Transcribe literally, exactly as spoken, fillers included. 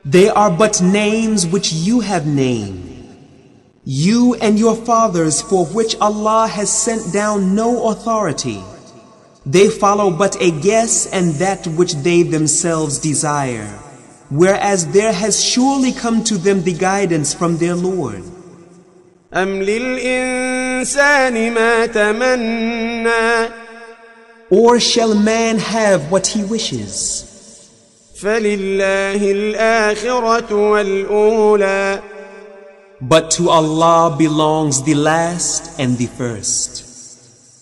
They are but names which you have named, you and your fathers, for which Allah has sent down no authority. They follow but a guess and that which they themselves desire, whereas there has surely come to them the guidance from their Lord. أم للإنسان ما تمنى Or shall man have what he wishes? فلله الآخرة والأولى But to Allah belongs the last and the first.